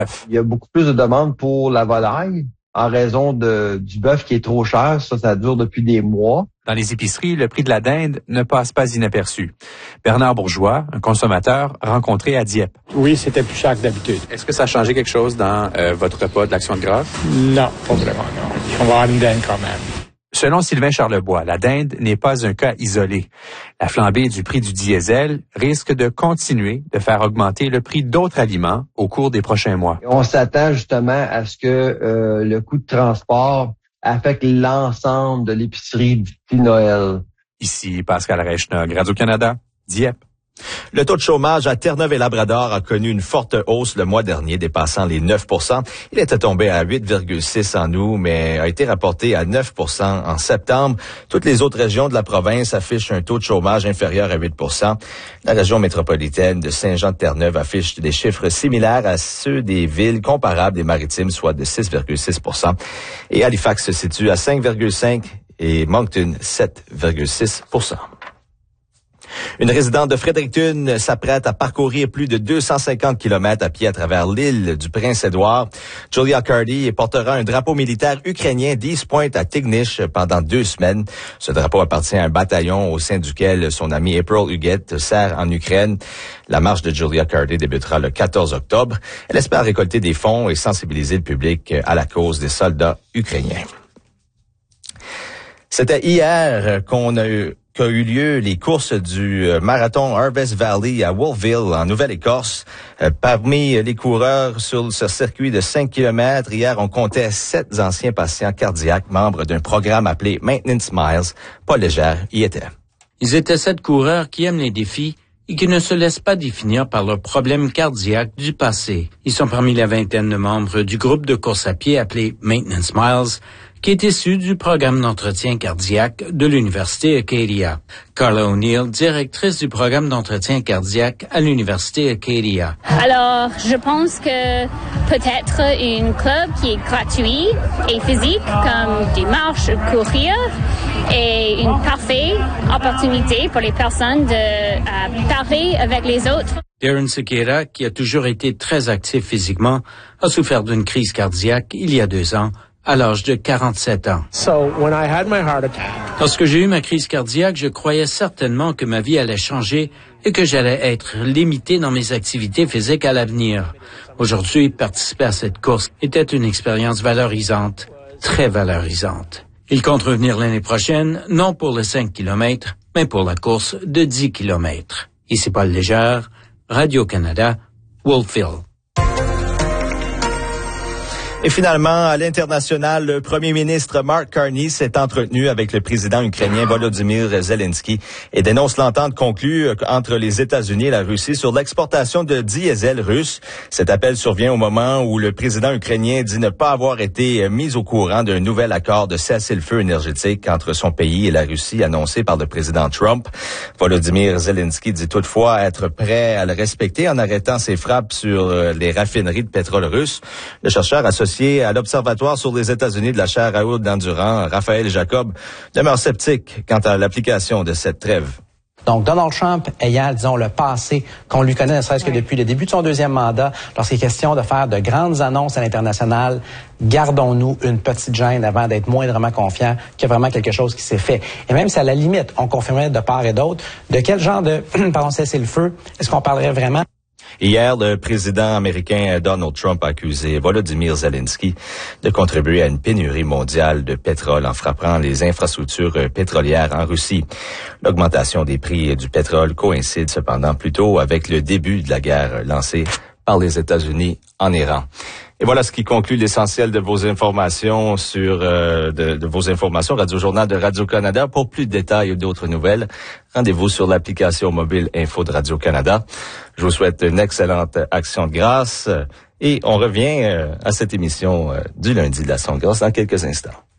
Il y a beaucoup plus de demandes pour la volaille en raison du bœuf qui est trop cher. Ça dure depuis des mois. Dans les épiceries, le prix de la dinde ne passe pas inaperçu. Bernard Bourgeois, un consommateur rencontré à Dieppe. Oui, c'était plus cher que d'habitude. Est-ce que ça a changé quelque chose dans votre repas de l'Action de grâce? Non, pas vraiment, non. On va avoir une dinde quand même. Selon Sylvain Charlebois, la dinde n'est pas un cas isolé. La flambée du prix du diesel risque de continuer de faire augmenter le prix d'autres aliments au cours des prochains mois. On s'attend justement à ce que le coût de transport affecte l'ensemble de l'épicerie d'ici Noël. Ici Pascal Reichnog, Radio-Canada, Dieppe. Le taux de chômage à Terre-Neuve-et-Labrador a connu une forte hausse le mois dernier, dépassant les 9%. Il était tombé à 8,6 en août, mais a été rapporté à 9% en septembre. Toutes les autres régions de la province affichent un taux de chômage inférieur à 8%. La région métropolitaine de Saint-Jean-de-Terre-Neuve affiche des chiffres similaires à ceux des villes comparables des Maritimes, soit de 6,6%. Et Halifax se situe à 5,5% et Moncton 7,6%. Une résidente de Fredericton s'apprête à parcourir plus de 250 kilomètres à pied à travers l'île du Prince-Édouard. Julia Cardy portera un drapeau militaire ukrainien d'East Point à Tignish pendant 2 semaines. Ce drapeau appartient à un bataillon au sein duquel son amie April Huguette sert en Ukraine. La marche de Julia Cardy débutera le 14 octobre. Elle espère récolter des fonds et sensibiliser le public à la cause des soldats ukrainiens. C'était hier qu'a eu lieu les courses du marathon Harvest Valley à Wolfville, en Nouvelle-Écosse. Parmi les coureurs sur ce circuit de 5 km, hier, on comptait 7 anciens patients cardiaques, membres d'un programme appelé Maintenance Miles. Paul Légère y était. Ils étaient 7 coureurs qui aiment les défis et qui ne se laissent pas définir par leurs problèmes cardiaques du passé. Ils sont parmi la vingtaine de membres du groupe de course à pied appelé Maintenance Miles, qui est issu du programme d'entretien cardiaque de l'Université Acadia. Carla O'Neill, directrice du programme d'entretien cardiaque à l'Université Acadia. Alors, je pense que peut-être un club qui est gratuit et physique, comme des marches, courir, est une parfaite opportunité pour les personnes de parler avec les autres. Darren Sequeira, qui a toujours été très actif physiquement, a souffert d'une crise cardiaque il y a 2 ans, à l'âge de 47 ans. Lorsque j'ai eu ma crise cardiaque, je croyais certainement que ma vie allait changer et que j'allais être limité dans mes activités physiques à l'avenir. Aujourd'hui, participer à cette course était une expérience valorisante, très valorisante. Il compte revenir l'année prochaine, non pour les 5 km, mais pour la course de 10 km. Ici Paul Légère, Radio-Canada, Wolfville. Et finalement, à l'international, le premier ministre Mark Carney s'est entretenu avec le président ukrainien Volodymyr Zelensky et dénonce l'entente conclue entre les États-Unis et la Russie sur l'exportation de diesel russe. Cet appel survient au moment où le président ukrainien dit ne pas avoir été mis au courant d'un nouvel accord de cessez-le-feu énergétique entre son pays et la Russie annoncé par le président Trump. Volodymyr Zelensky dit toutefois être prêt à le respecter en arrêtant ses frappes sur les raffineries de pétrole russe. Le chercheur associé à l'Observatoire sur les États-Unis de la chaire Raoul d'Endurant, Raphaël Jacob, demeure sceptique quant à l'application de cette trêve. Donc, Donald Trump ayant, disons, le passé qu'on lui connaît, ne serait-ce que depuis le début de son 2e mandat, lorsqu'il est question de faire de grandes annonces à l'international, gardons-nous une petite gêne avant d'être moindrement confiants qu'il y a vraiment quelque chose qui s'est fait. Et même si à la limite, on confirmerait de part et d'autre, de quel genre de, cessez-le-feu est-ce qu'on parlerait vraiment? Hier, le président américain Donald Trump a accusé Volodymyr Zelensky de contribuer à une pénurie mondiale de pétrole en frappant les infrastructures pétrolières en Russie. L'augmentation des prix du pétrole coïncide cependant plutôt avec le début de la guerre lancée par les États-Unis en Iran. Et voilà ce qui conclut l'essentiel de vos informations de vos informations Radio-Journal de Radio-Canada. Pour plus de détails ou d'autres nouvelles, rendez-vous sur l'application mobile Info de Radio-Canada. Je vous souhaite une excellente Action de grâce et on revient à cette émission du lundi de l'Action de grâce dans quelques instants.